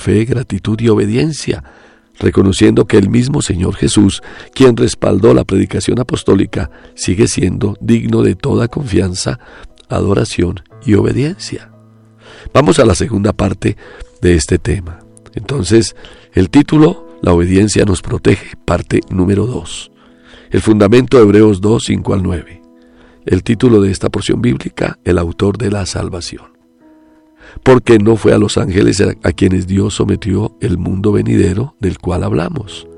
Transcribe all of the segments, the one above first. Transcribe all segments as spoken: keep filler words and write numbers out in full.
fe, gratitud y obediencia, reconociendo que el mismo Señor Jesús, quien respaldó la predicación apostólica, sigue siendo digno de toda confianza, adoración y obediencia. Vamos a la segunda parte de este tema. Entonces, el título, La obediencia nos protege, parte número dos. El fundamento, Hebreos dos, cinco al nueve. El título de esta porción bíblica, el autor de la salvación. Porque no fue a los ángeles a quienes Dios sometió el mundo venidero del cual hablamos.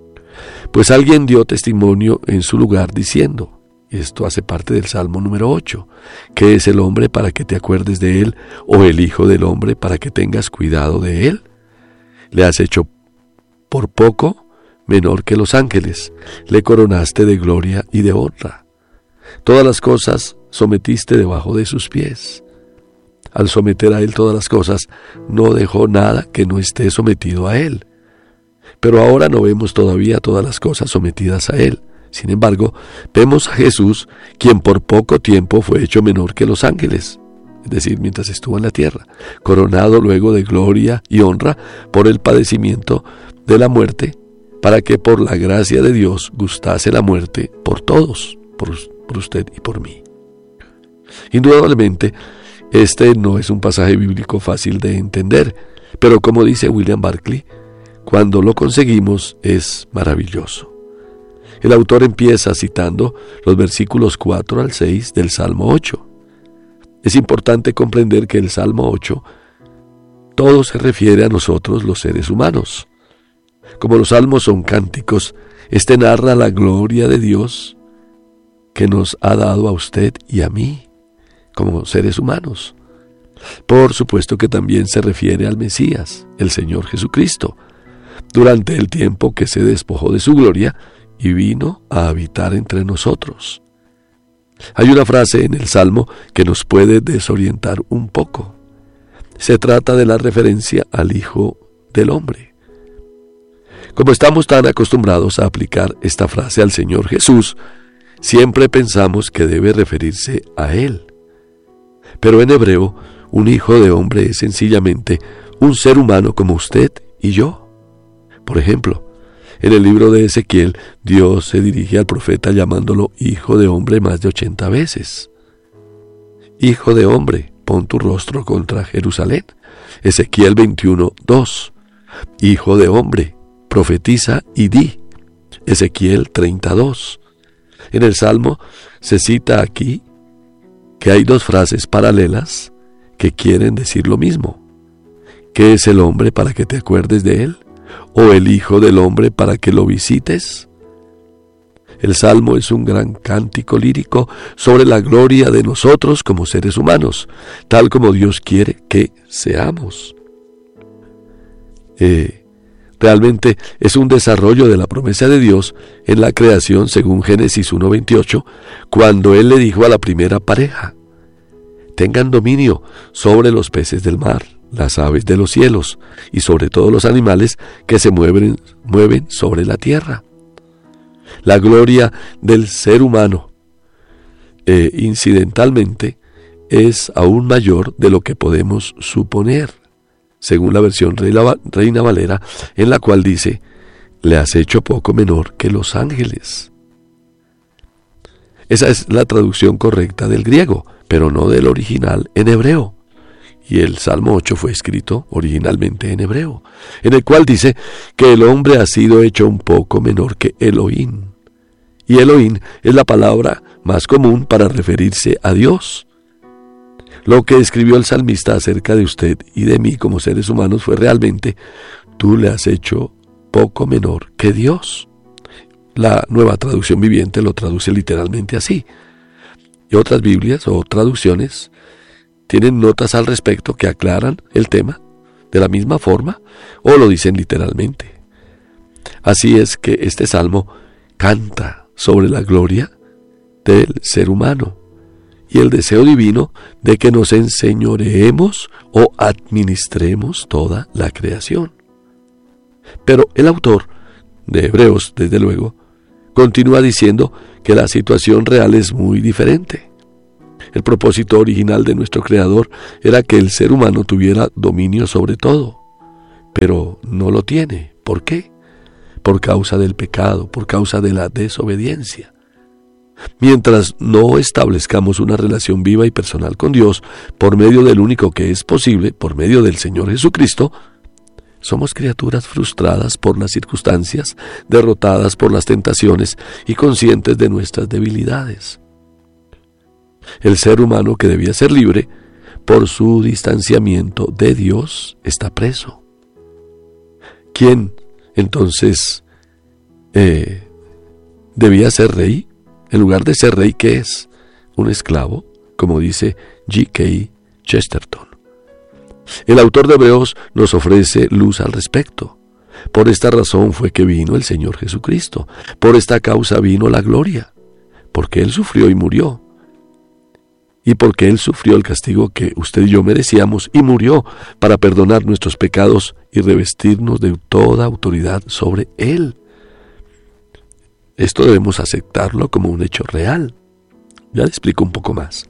Pues alguien dio testimonio en su lugar diciendo, y esto hace parte del Salmo número ocho, ¿qué es el hombre para que te acuerdes de él, o el hijo del hombre para que tengas cuidado de él? Le has hecho por poco menor que los ángeles, le coronaste de gloria y de honra. Todas las cosas sometiste debajo de sus pies. Al someter a él todas las cosas, no dejó nada que no esté sometido a él. Pero ahora no vemos todavía todas las cosas sometidas a él. Sin embargo, vemos a Jesús, quien por poco tiempo fue hecho menor que los ángeles, es decir, mientras estuvo en la tierra, coronado luego de gloria y honra por el padecimiento de la muerte, para que por la gracia de Dios gustase la muerte por todos, por, por usted y por mí. Indudablemente, este no es un pasaje bíblico fácil de entender, pero como dice William Barclay, cuando lo conseguimos es maravilloso. El autor empieza citando los versículos cuatro al seis del Salmo ocho. Es importante comprender que el Salmo ocho todo se refiere a nosotros los seres humanos. Como los salmos son cánticos, este narra la gloria de Dios que nos ha dado a usted y a mí, como seres humanos. Por supuesto que también se refiere al Mesías, el Señor Jesucristo, durante el tiempo que se despojó de su gloria y vino a habitar entre nosotros. Hay una frase en el Salmo que nos puede desorientar un poco. Se trata de la referencia al Hijo del Hombre. Como estamos tan acostumbrados a aplicar esta frase al Señor Jesús, siempre pensamos que debe referirse a Él. Pero en hebreo, un hijo de hombre es sencillamente un ser humano como usted y yo. Por ejemplo, en el libro de Ezequiel, Dios se dirige al profeta llamándolo hijo de hombre más de ochenta veces. Hijo de hombre, pon tu rostro contra Jerusalén. Ezequiel veintiuno, dos. Hijo de hombre, profetiza y di. Ezequiel treinta, dos. En el Salmo se cita aquí que hay dos frases paralelas que quieren decir lo mismo. ¿Qué es el hombre para que te acuerdes de él? ¿O el hijo del hombre para que lo visites? El Salmo es un gran cántico lírico sobre la gloria de nosotros como seres humanos, tal como Dios quiere que seamos. Eh, realmente es un desarrollo de la promesa de Dios en la creación según Génesis uno veintiocho, cuando Él le dijo a la primera pareja: tengan dominio sobre los peces del mar, las aves de los cielos y sobre todos los animales que se mueven, mueven sobre la tierra. La gloria del ser humano, eh, incidentalmente, es aún mayor de lo que podemos suponer, según la versión Reina Valera, en la cual dice: le has hecho poco menor que los ángeles. Esa es la traducción correcta del griego, pero no del original en hebreo. Y el Salmo ocho fue escrito originalmente en hebreo, en el cual dice que el hombre ha sido hecho un poco menor que Elohim. Y Elohim es la palabra más común para referirse a Dios. Lo que escribió el salmista acerca de usted y de mí como seres humanos fue realmente: tú le has hecho poco menor que Dios. La Nueva Traducción Viviente lo traduce literalmente así. Y otras Biblias o traducciones tienen notas al respecto que aclaran el tema de la misma forma o lo dicen literalmente. Así es que este salmo canta sobre la gloria del ser humano y el deseo divino de que nos enseñoreemos o administremos toda la creación. Pero el autor de Hebreos, desde luego, continúa diciendo que la situación real es muy diferente. El propósito original de nuestro Creador era que el ser humano tuviera dominio sobre todo, pero no lo tiene. ¿Por qué? Por causa del pecado, por causa de la desobediencia. Mientras no establezcamos una relación viva y personal con Dios, por medio del único que es posible, por medio del Señor Jesucristo, somos criaturas frustradas por las circunstancias, derrotadas por las tentaciones y conscientes de nuestras debilidades. El ser humano, que debía ser libre, por su distanciamiento de Dios, está preso. ¿Quién, entonces, eh, debía ser rey? En lugar de ser rey, ¿qué es? Un esclavo, como dice G K Chesterton. El autor de Hebreos nos ofrece luz al respecto. Por esta razón fue que vino el Señor Jesucristo. Por esta causa vino la gloria. Porque Él sufrió y murió. Y porque Él sufrió el castigo que usted y yo merecíamos y murió para perdonar nuestros pecados y revestirnos de toda autoridad sobre Él. Esto debemos aceptarlo como un hecho real. Ya le explico un poco más.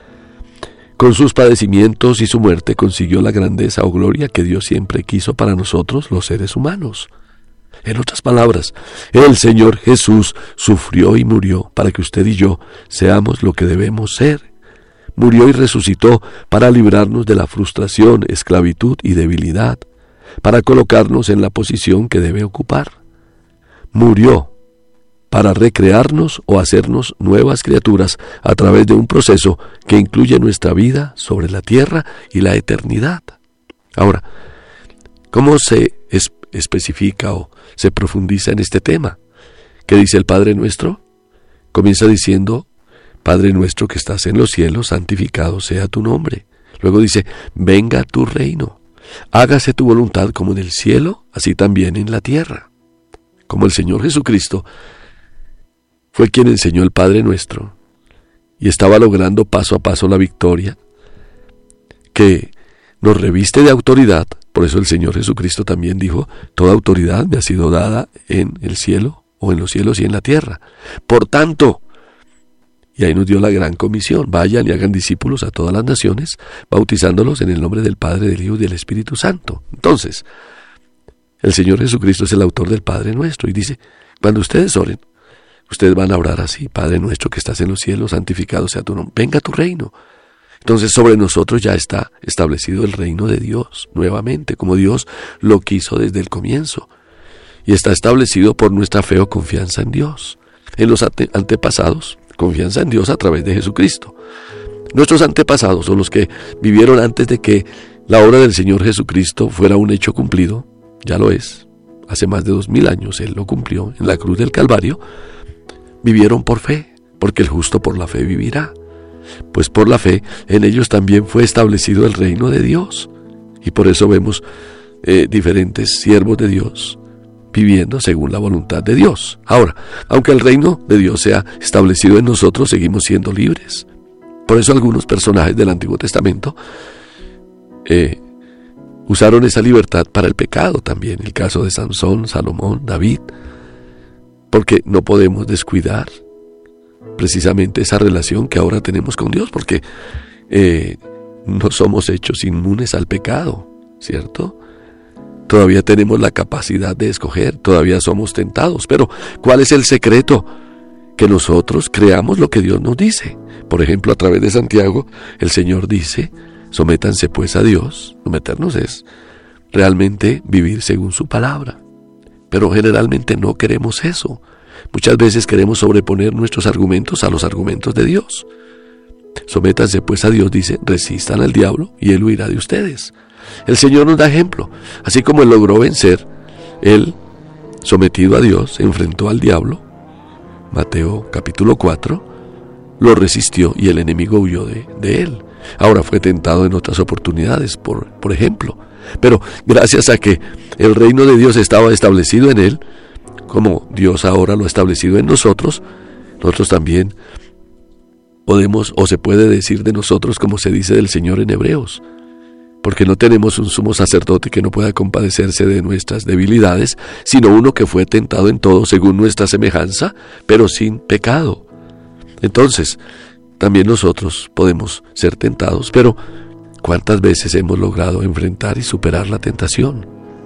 Con sus padecimientos y su muerte consiguió la grandeza o gloria que Dios siempre quiso para nosotros, los seres humanos. En otras palabras, el Señor Jesús sufrió y murió para que usted y yo seamos lo que debemos ser. Murió y resucitó para librarnos de la frustración, esclavitud y debilidad, para colocarnos en la posición que debe ocupar. Murió para recrearnos o hacernos nuevas criaturas a través de un proceso que incluye nuestra vida sobre la tierra y la eternidad. Ahora, ¿cómo se es- especifica o se profundiza en este tema? ¿Qué dice el Padre Nuestro? Comienza diciendo: Padre nuestro que estás en los cielos, santificado sea tu nombre. Luego dice: venga tu reino, hágase tu voluntad como en el cielo, así también en la tierra. Como el Señor Jesucristo fue quien enseñó el Padre Nuestro y estaba logrando paso a paso la victoria que nos reviste de autoridad. Por eso el Señor Jesucristo también dijo: toda autoridad me ha sido dada en el cielo o en los cielos y en la tierra. Por tanto, y ahí nos dio la gran comisión: vayan y hagan discípulos a todas las naciones, bautizándolos en el nombre del Padre, del Hijo y del Espíritu Santo. Entonces, el Señor Jesucristo es el autor del Padre Nuestro y dice: cuando ustedes oren, ustedes van a orar así: Padre nuestro que estás en los cielos, santificado sea tu nombre, venga tu reino. Entonces sobre nosotros ya está establecido el reino de Dios nuevamente, como Dios lo quiso desde el comienzo, y está establecido por nuestra fe o confianza en Dios. En los ante- antepasados, confianza en Dios a través de Jesucristo. Nuestros antepasados son los que vivieron antes de que la obra del Señor Jesucristo fuera un hecho cumplido. Ya lo es. Hace más de dos mil años Él lo cumplió en la cruz del Calvario. Vivieron por fe, porque el justo por la fe vivirá. Pues por la fe en ellos también fue establecido el reino de Dios. Y por eso vemos eh, diferentes siervos de Dios viviendo según la voluntad de Dios. Ahora, aunque el reino de Dios sea establecido en nosotros, seguimos siendo libres. Por eso algunos personajes del Antiguo Testamento eh, usaron esa libertad para el pecado también. El caso de Sansón, Salomón, David. Porque no podemos descuidar precisamente esa relación que ahora tenemos con Dios, porque eh, no somos hechos inmunes al pecado, ¿cierto? Todavía tenemos la capacidad de escoger, todavía somos tentados, pero ¿cuál es el secreto? Que nosotros creamos lo que Dios nos dice. Por ejemplo, a través de Santiago, el Señor dice: sométanse pues a Dios. Someternos es realmente vivir según su palabra. Pero generalmente no queremos eso. Muchas veces queremos sobreponer nuestros argumentos a los argumentos de Dios. Sométanse pues a Dios, dice: resistan al diablo y él huirá de ustedes. El Señor nos da ejemplo. Así como Él logró vencer, Él, sometido a Dios, enfrentó al diablo. Mateo capítulo cuatro, lo resistió y el enemigo huyó de, de Él. Ahora fue tentado en otras oportunidades, por, por ejemplo. Pero gracias a que el reino de Dios estaba establecido en Él, como Dios ahora lo ha establecido en nosotros, nosotros también podemos, o se puede decir de nosotros como se dice del Señor en Hebreos, porque no tenemos un sumo sacerdote que no pueda compadecerse de nuestras debilidades, sino uno que fue tentado en todo según nuestra semejanza, pero sin pecado. Entonces, también nosotros podemos ser tentados, pero ¿cuántas veces hemos logrado enfrentar y superar la tentación?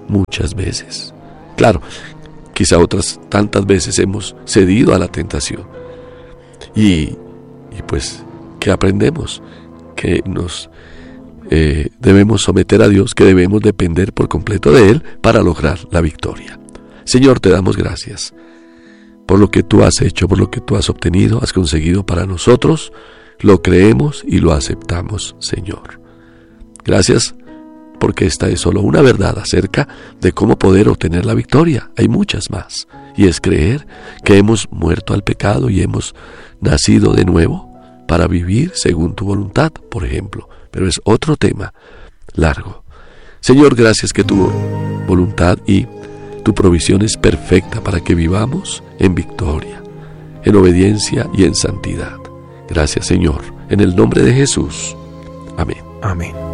muchas veces. Claro, quizá otras tantas veces hemos cedido a la tentación. Y, y pues, ¿qué aprendemos? Que nos eh, debemos someter a Dios, que debemos depender por completo de Él para lograr la victoria. Señor, te damos gracias por lo que tú has hecho, por lo que tú has obtenido, has conseguido para nosotros. Lo creemos y lo aceptamos, Señor. Gracias, porque esta es solo una verdad acerca de cómo poder obtener la victoria. Hay muchas más, y es creer que hemos muerto al pecado y hemos nacido de nuevo para vivir según tu voluntad, por ejemplo. Pero es otro tema largo. Señor, gracias que tu voluntad y tu provisión es perfecta para que vivamos en victoria, en obediencia y en santidad. Gracias, Señor, en el nombre de Jesús. Amén. Amén.